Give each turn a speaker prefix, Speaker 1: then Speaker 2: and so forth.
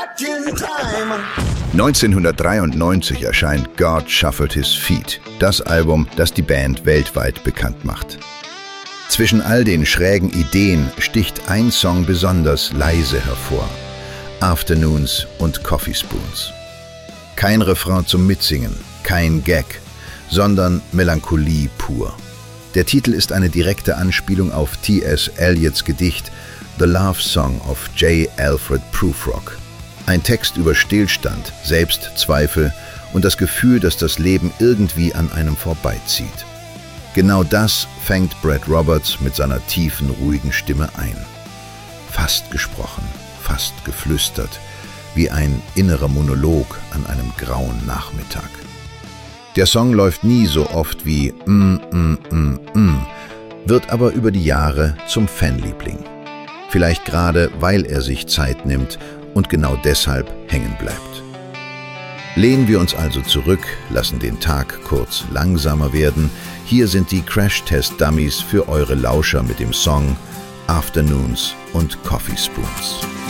Speaker 1: back in time.
Speaker 2: 1993 erscheint God Shuffled His Feet, das Album, das die Band weltweit bekannt macht. Zwischen all den schrägen Ideen sticht ein Song besonders leise hervor: Afternoons und Coffee Spoons. Kein Refrain zum Mitsingen, kein Gag, sondern Melancholie pur. Der Titel ist eine direkte Anspielung auf T.S. Eliots Gedicht The Love Song of J. Alfred Prufrock. Ein Text über Stillstand, Selbstzweifel und das Gefühl, dass das Leben irgendwie an einem vorbeizieht. Genau das fängt Brad Roberts mit seiner tiefen, ruhigen Stimme ein. Fast gesprochen, fast geflüstert, wie ein innerer Monolog an einem grauen Nachmittag. Der Song läuft nie so oft wie wird aber über die Jahre zum Fanliebling. Vielleicht gerade, weil er sich Zeit nimmt und genau deshalb hängen bleibt. Lehnen wir uns also zurück, lassen den Tag kurz langsamer werden. Hier sind die Crash-Test-Dummies für eure Lauscher mit dem Song Afternoons und Coffee Spoons.